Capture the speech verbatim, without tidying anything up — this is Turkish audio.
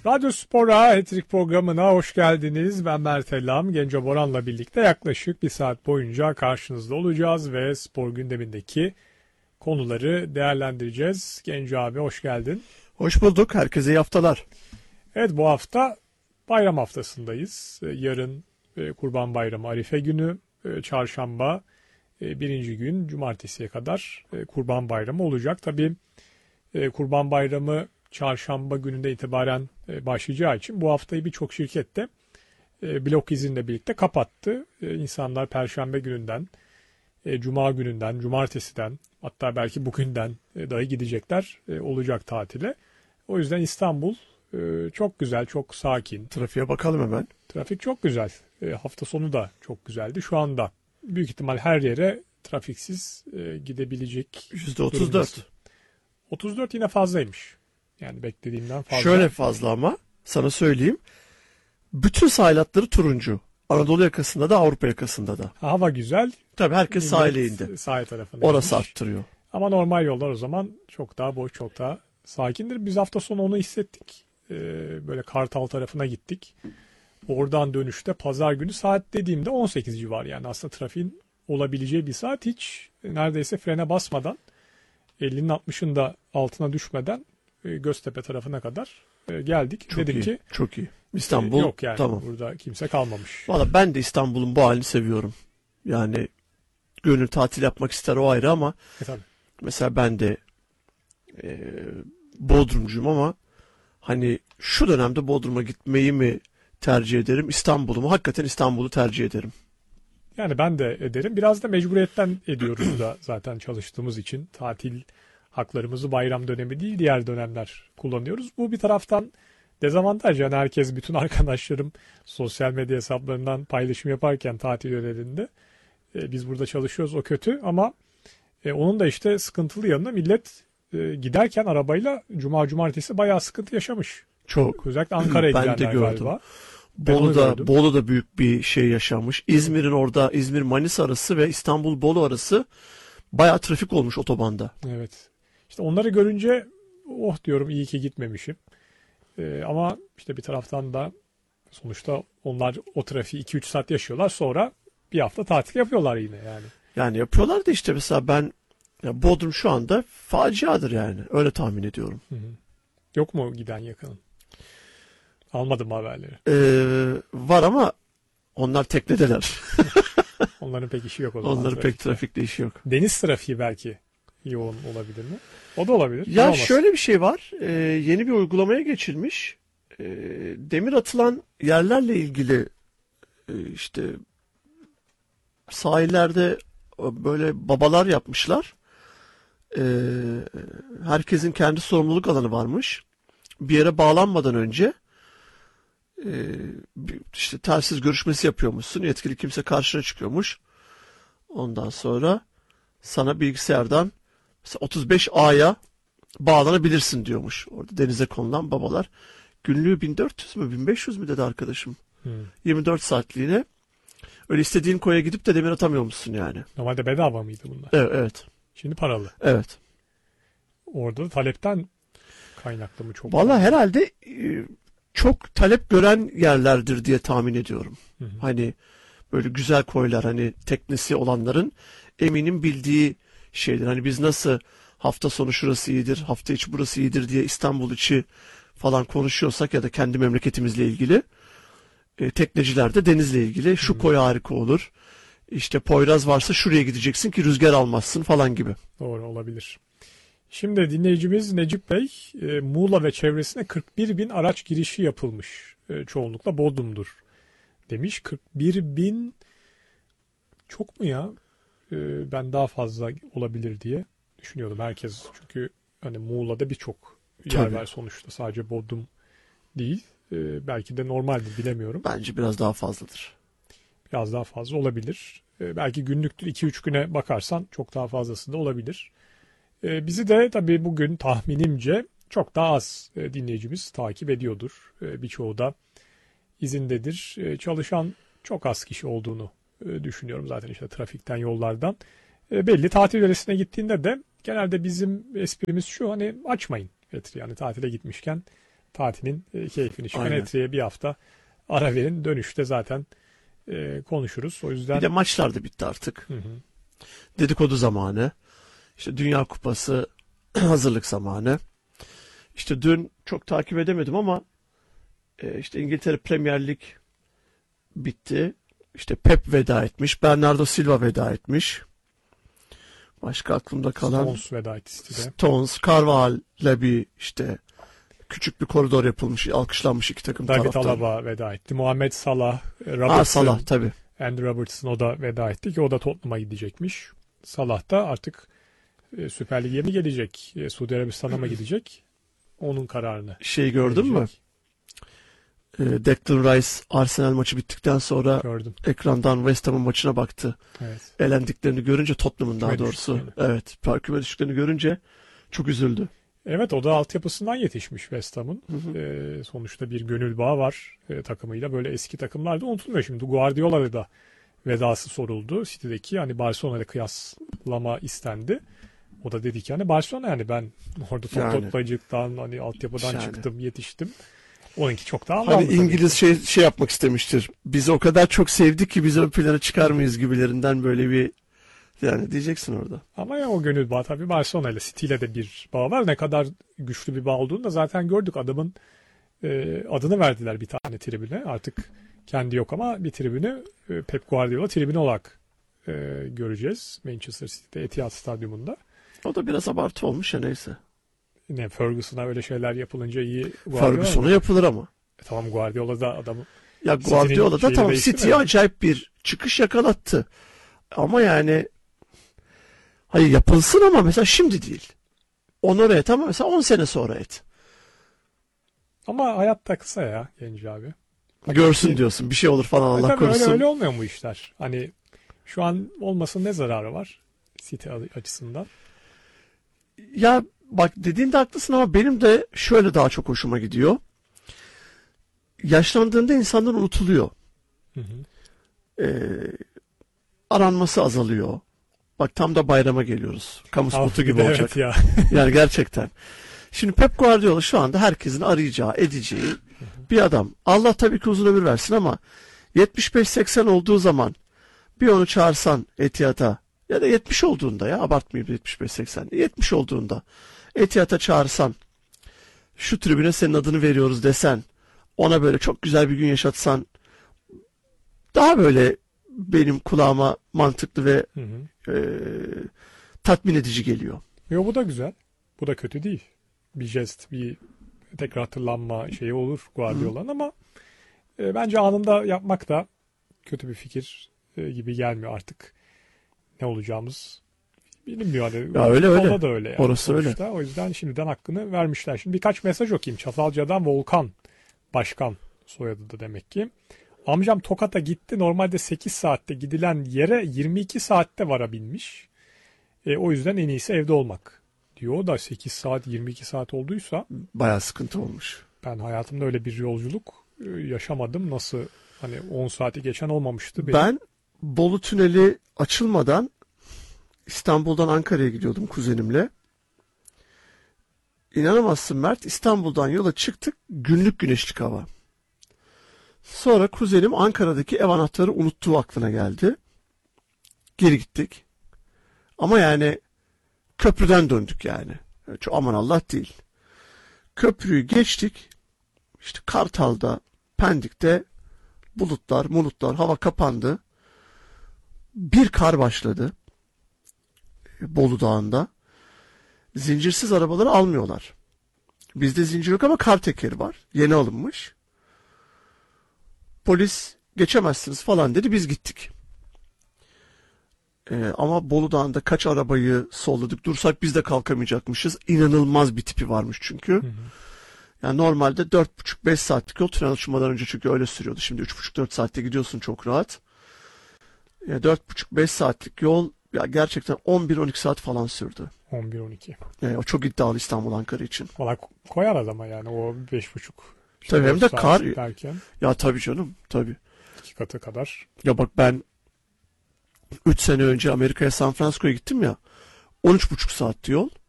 Radyo Spor'a Hat-Trick programına hoş geldiniz. Ben Mert Ellam. Genco Boran'la birlikte yaklaşık bir saat boyunca karşınızda olacağız ve spor gündemindeki konuları değerlendireceğiz. Genco abi hoş geldin. Hoş bulduk. Herkese iyi haftalar. Evet, bu hafta bayram haftasındayız. Yarın Kurban Bayramı Arife günü, çarşamba birinci gün, cumartesiye kadar Kurban Bayramı olacak. Tabii Kurban Bayramı çarşamba gününde itibaren başlayacağı için bu haftayı birçok şirket de blok izinle birlikte kapattı. İnsanlar perşembe gününden, cuma gününden, cumartesiden, hatta belki bugünden dahi gidecekler, olacak tatile. O yüzden İstanbul çok güzel, çok sakin. Trafiğe bakalım hemen. Trafik çok güzel. Hafta sonu da çok güzeldi. Şu anda büyük ihtimal her yere trafiksiz gidebilecek. yüzde otuz dört. otuz dört yine fazlaymış. Yani beklediğimden fazla. Şöyle fazla ama sana söyleyeyim. Bütün sahil hatları turuncu. Anadolu yakasında da Avrupa yakasında da. Hava güzel. Tabii herkes sahile indi. Sahil tarafında. Orası inmiş. arttırıyor. Ama normal yollar o zaman çok daha boş, çok daha sakindir. Biz hafta sonu onu hissettik. Ee, böyle Kartal tarafına gittik. Oradan dönüşte pazar günü saat dediğimde on sekiz civarı, yani aslında trafiğin olabileceği bir saat, hiç neredeyse frene basmadan ellinin altmışın da altına düşmeden Göztepe tarafına kadar geldik. Çok Dedim iyi, ki çok iyi. İstanbul yok yani, tamam. burada kimse kalmamış. Valla ben de İstanbul'un bu halini seviyorum. Yani gönül tatil yapmak ister, o ayrı, ama E, tabii. mesela ben de e, Bodrumcuyum ama hani şu dönemde Bodrum'a gitmeyi mi tercih ederim, İstanbul'u mu? Hakikaten İstanbul'u tercih ederim. Yani ben de ederim. Biraz da mecburiyetten ediyoruz da zaten çalıştığımız için. Tatil haklarımızı bayram dönemi değil, diğer dönemler kullanıyoruz. Bu bir taraftan dezavantaj. Yani herkes, bütün arkadaşlarım sosyal medya hesaplarından paylaşım yaparken tatil döneminde e, biz burada çalışıyoruz, o kötü, ama e, onun da işte sıkıntılı yanında millet e, giderken arabayla cuma cumartesi bayağı sıkıntı yaşamış. Çok. Özellikle Ankara'ya Ben gidenler de gördüm. galiba. Ben onu Bolu'da, gördüm. Bolu'da büyük bir şey yaşanmış. İzmir'in orada, İzmir-Manisa arası ve İstanbul-Bolu arası bayağı trafik olmuş otobanda. Evet. İşte onları görünce oh diyorum, iyi ki gitmemişim. Ee, ama işte bir taraftan da sonuçta onlar o trafiği iki üç saat yaşıyorlar, sonra bir hafta tatil yapıyorlar yine yani. Yani yapıyorlar da işte mesela ben, ya Bodrum şu anda faciadır yani. Öyle tahmin ediyorum. Hı hı. Yok mu giden yakının? Almadım haberleri. Ee, var ama onlar teknedeler. Onların pek işi yok o zaman. Onların pek trafikle işi yok. Deniz trafiği belki yoğun olabilir mi? O da olabilir. Ya Olamaz. şöyle bir şey var. Ee, yeni bir uygulamaya geçilmiş. Ee, demir atılan yerlerle ilgili e, işte sahillerde böyle babalar yapmışlar. Ee, herkesin kendi sorumluluk alanı varmış. Bir yere bağlanmadan önce e, işte telsiz görüşmesi yapıyormuşsun. Yetkili kimse karşına çıkıyormuş. Ondan sonra sana bilgisayardan mesela otuz beş A'ya bağlanabilirsin diyormuş. Orada denize konulan babalar. Günlüğü bin dört yüz mü bin beş yüz mü dedi arkadaşım. Hmm. yirmi dört saatliğine. Öyle istediğin koya gidip de demir atamıyormuşsun yani. Normalde bedava mıydı bunlar? Evet. Evet. Şimdi paralı. Evet. Orada da talepten kaynaklı mı çok? Vallahi herhalde e, çok talep gören yerlerdir diye tahmin ediyorum. Hı hı. Hani böyle güzel koylar, hani teknesi olanların eminim bildiği şeyler. Hani biz nasıl hafta sonu şurası iyidir, hafta içi burası iyidir diye İstanbul içi falan konuşuyorsak ya da kendi memleketimizle ilgili, e, tekneciler de denizle ilgili şu koy harika olur. İşte Poyraz varsa şuraya gideceksin ki rüzgar almazsın falan gibi. Doğru, olabilir. Şimdi dinleyicimiz Necip Bey, e, Muğla ve çevresine kırk bir bin araç girişi yapılmış. E, çoğunlukla Bodrum'dur demiş. kırk bir bin çok mu ya? E, ben daha fazla olabilir diye düşünüyordum. Herkes, çünkü hani Muğla'da birçok yer Tabii. var sonuçta. Sadece Bodrum değil. E, belki de normaldir, bilemiyorum. Bence biraz daha fazladır. Biraz daha fazla olabilir. E, belki günlüktür, iki üç güne bakarsan çok daha fazlası da olabilir. E, bizi de tabii bugün tahminimce çok daha az e, dinleyicimiz takip ediyordur. E, birçoğu da izindedir. E, çalışan çok az kişi olduğunu e, düşünüyorum zaten, işte trafikten, yollardan. E, belli, tatil yöresine gittiğinde de genelde bizim esprimiz şu: hani açmayın. Evet, yani tatile gitmişken tatilin e, keyfini çıkın. Aynen. Etri'ye bir hafta ara verin. Dönüşte zaten e, konuşuruz. O yüzden Bir de maçlar da bitti artık. Hı hı. Dedikodu zamanı. İşte Dünya Kupası hazırlık zamanı. İşte dün çok takip edemedim ama e, işte İngiltere Premier Lig bitti. İşte Pep veda etmiş. Bernardo Silva veda etmiş. Başka aklımda kalan Stones veda etti City'de. Stones, Carvalho'la bir işte küçük bir koridor yapılmış, alkışlanmış iki takım David taraftar. Alaba veda etti. Muhammed Salah, Robertson, Ha Salah tabii. Andy Robertson o da veda etti ki o da Tottenham'a gidecekmiş. Salah da artık e, Süper Lig'e mi gelecek, e, Suudi Arabistan'a mı gidecek? Onun kararını Şey gördün mü? verecek. E, Declan Rice Arsenal maçı bittikten sonra Gördüm. ekrandan West Ham'ın maçına baktı. Evet. Elendiklerini görünce Tottenham'ın daha Küme doğrusu. düştüklerini. Evet. Küme düştüklerini görünce çok üzüldü. Evet, o da altyapısından yetişmiş West Ham'ın. Hı hı. E, sonuçta bir gönül bağı var e, takımıyla. Böyle eski takımlar da unutulmuyor şimdi. Guardiola'da da vedası soruldu. City'deki hani Barcelona'yla kıyaslama istendi. O da dedi ki hani Barcelona, yani ben orada top Yani. toplayıcıktan hani altyapıdan Yani. çıktım, yetiştim. Onunki çok daha Hani anlamlı tabii. İngiliz şey şey yapmak istemiştir. Bizi o kadar çok sevdik ki biz ön plana çıkar mıyız gibilerinden böyle bir yani diyeceksin orada. Ama ya o gönül bağı tabii Barcelona ile City ile de bir bağ var. Ne kadar güçlü bir bağ olduğunu da zaten gördük. Adamın e, adını verdiler bir tane tribüne. Artık kendi yok ama bir tribünü e, Pep Guardiola tribünü olarak e, göreceğiz. Manchester City'de Etihad Stadyumunda. O da biraz abartı olmuş ya neyse. Ne Ferguson'a öyle şeyler yapılınca iyi Guardiola Ferguson'a mı? yapılır ama. E, tamam, Guardiola da adamı Ya City'nin Guardiola da şeyini tamam değiştirmedi. City'ye acayip bir çıkış yakalattı. Ama yani hayır yapılsın ama mesela şimdi değil. Onore et ama mesela on sene sonra et. ama hayat da kısa ya Genci abi. Görsün Ki- diyorsun bir şey olur falan E Allah tabii öyle, korusun. öyle olmuyor mu işler? Hani şu an olmasın ne zararı var City açısından? Ya bak dediğinde haklısın ama benim de şöyle daha çok hoşuma gidiyor. Yaşlandığında insanlar unutuluyor. Hı hı. Ee, aranması azalıyor. Bak tam da bayrama geliyoruz. Kamu Ah, spotu bir gibi de olacak. Evet ya. Yani gerçekten. Şimdi Pep Guardiola şu anda herkesin arayacağı, edeceği bir adam. Allah tabii ki uzun ömür versin ama yetmiş beş seksen olduğu zaman bir onu çağırsan Etihad'a ya da yetmiş olduğunda ya abartmayayım yetmiş beş seksen yetmiş olduğunda Etihad'a çağırsan şu tribüne senin adını veriyoruz desen ona böyle çok güzel bir gün yaşatsan daha böyle benim kulağıma mantıklı ve Hı hı. e, tatmin edici geliyor. Yo, bu da güzel. Bu da kötü değil. Bir jest, bir tekrar hatırlanma şeyi olur Guardiola'nın ama e, bence anında yapmak da kötü bir fikir e, gibi gelmiyor artık. Ne olacağımız bilinmiyor. Hani Ya öyle, öyle. futbolda da öyle. Yani Orası sonuçta. O yüzden şimdiden hakkını vermişler. Şimdi birkaç mesaj okuyayım. Çatalca'dan Volkan Başkan soyadı da demek ki. Amcam Tokat'a gitti. Normalde sekiz saatte gidilen yere yirmi iki saatte varabilmiş. E, o yüzden en iyisi evde olmak diyor. O da sekiz saat yirmi iki saat olduysa Bayağı sıkıntı olmuş. ben hayatımda öyle bir yolculuk e, yaşamadım. Nasıl hani on saati geçen olmamıştı. Benim. Ben Bolu Tüneli açılmadan İstanbul'dan Ankara'ya gidiyordum kuzenimle. İnanamazsın Mert, İstanbul'dan yola çıktık, günlük güneşlik hava. Sonra kuzenim Ankara'daki ev anahtarı unuttuğu aklına geldi. Geri gittik. Ama yani köprüden döndük yani. Çok aman Allah değil. Köprüyü geçtik. İşte Kartal'da, Pendik'te bulutlar, mulutlar, hava kapandı. Bir kar başladı. Bolu Dağı'nda. Zincirsiz arabaları almıyorlar. Bizde zincir yok ama kar tekeri var. Yeni alınmış. Polis geçemezsiniz falan dedi. Biz gittik. Ee, ama Bolu Dağı'nda kaç arabayı solladık. Dursak biz de kalkamayacakmışız. İnanılmaz bir tipi varmış çünkü. Hı hı. Yani normalde dört buçuk beş saatlik yol tünel açılmadan önce çünkü öyle sürüyordu. Şimdi üç buçuk dört saatte gidiyorsun çok rahat. Yani dört buçuk beş saatlik yol ya gerçekten on bir on iki saat falan sürdü. on bir on iki. Yani o çok iddialı İstanbul Ankara için. Valla koyar adama yani o beş buçuk. Tabii hem de kar- derken Ya tabii canım tabii. iki katı kadar. Ya bak ben üç sene önce Amerika'ya San Francisco'ya gittim ya. on üç buçuk saatti yol.